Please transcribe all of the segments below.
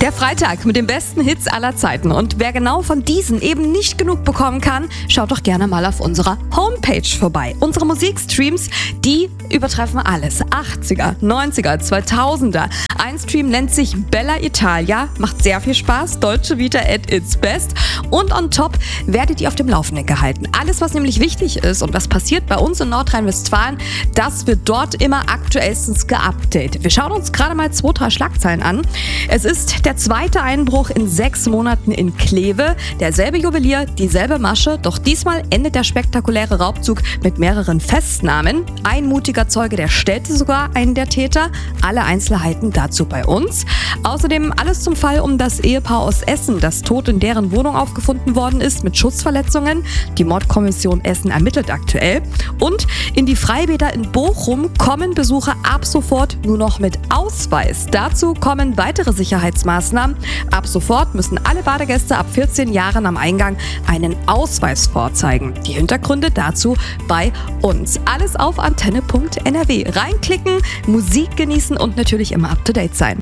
Der Freitag mit den besten Hits aller Zeiten. Und wer genau von diesen eben nicht genug bekommen kann, schaut doch gerne mal auf unserer Homepage vorbei. Unsere Musikstreams, die übertreffen alles. 80er, 90er, 2000er. Ein Stream nennt sich Bella Italia, macht sehr viel Spaß. Deutsche Vita at its best. Und on top werdet ihr auf dem Laufenden gehalten. Alles, was nämlich wichtig ist und was passiert bei uns in Nordrhein-Westfalen, das wird dort immer aktuellstens geupdatet. Wir schauen uns gerade mal 2-3 Schlagzeilen an. Es ist der zweite Einbruch in 6 Monaten in Kleve. Derselbe Juwelier, dieselbe Masche, doch diesmal endet der spektakuläre Raubzug mit mehreren Festnahmen. Ein mutiger Zeuge, der stellte sogar einen der Täter. Alle Einzelheiten dazu bei uns. Außerdem alles zum Fall um das Ehepaar aus Essen, das tot in deren Wohnung aufgefunden worden ist mit Schussverletzungen. Die Mordkommission Essen ermittelt aktuell. Und in die Freibäder in Bochum kommen Besucher ab sofort nur noch mit Ausweis. Dazu kommen weitere Sicherheitsmaßnahmen. Ab sofort müssen alle Badegäste ab 14 Jahren am Eingang einen Ausweis vorzeigen. Die Hintergründe dazu bei uns. Alles auf antenne.nrw. Reinklicken, Musik genießen und natürlich immer up to date sein.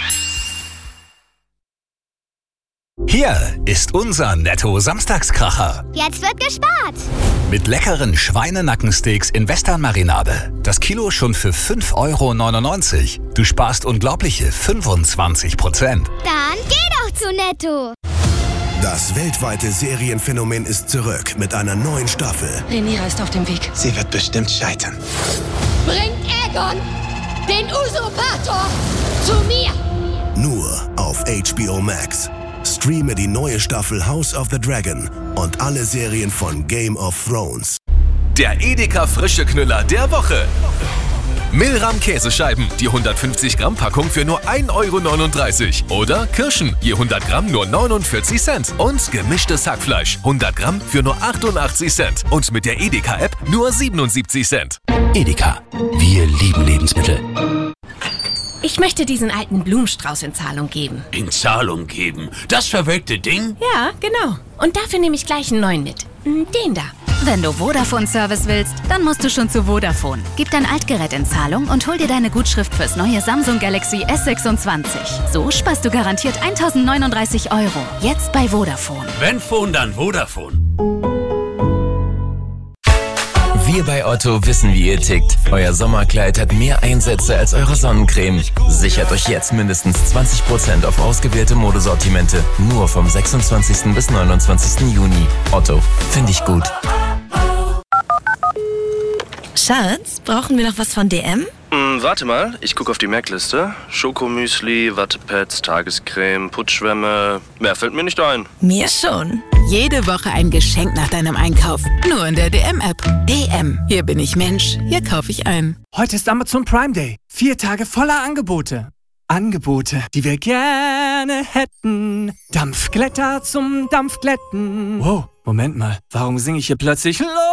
Hier ist unser Netto-Samstagskracher. Jetzt wird gespart. Mit leckeren Schweinenackensteaks in Western-Marinade. Das Kilo schon für 5,99 €. Du sparst unglaubliche 25%. Dann geh doch zu Netto. Das weltweite Serienphänomen ist zurück mit einer neuen Staffel. Rhaenyra ist auf dem Weg. Sie wird bestimmt scheitern. Bringt Aegon, den Usurpator, zu mir! Nur auf HBO Max. Streame die neue Staffel House of the Dragon und alle Serien von Game of Thrones. Der Edeka frische Knüller der Woche. Milram Käsescheiben, die 150 Gramm Packung für nur 1,39 € oder Kirschen, je 100 Gramm nur 49 Cent und gemischtes Hackfleisch, 100 Gramm für nur 88 Cent und mit der Edeka App nur 77 Cent. Edeka, wir lieben Lebensmittel. Ich möchte diesen alten Blumenstrauß in Zahlung geben. In Zahlung geben? Das verwelkte Ding? Ja, genau. Und dafür nehme ich gleich einen neuen mit. Den da. Wenn du Vodafone-Service willst, dann musst du schon zu Vodafone. Gib dein Altgerät in Zahlung und hol dir deine Gutschrift fürs neue Samsung Galaxy S26. So sparst du garantiert 1.039 €. Jetzt bei Vodafone. Wenn Phone, dann Vodafone. Wir bei Otto wissen, wie ihr tickt. Euer Sommerkleid hat mehr Einsätze als eure Sonnencreme. Sichert euch jetzt mindestens 20% auf ausgewählte Modesortimente. Nur vom 26. bis 29. Juni. Otto, finde ich gut. Schatz, brauchen wir noch was von DM? Warte mal, ich gucke auf die Merkliste. Schokomüsli, Wattepads, Tagescreme, Putzschwämme. Mehr fällt mir nicht ein. Mir schon. Jede Woche ein Geschenk nach deinem Einkauf. Nur in der DM-App. DM. Hier bin ich Mensch. Hier kaufe ich ein. Heute ist Amazon Prime Day. 4 Tage voller Angebote. Angebote, die wir gerne hätten. Dampfglätter zum Dampfglätten. Wow, Moment mal. Warum singe ich hier plötzlich